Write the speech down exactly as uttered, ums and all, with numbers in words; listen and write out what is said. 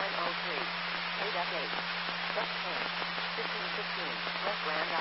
nine oh three. Paid up eight. Press ten. fifteen fifteen. Press Rand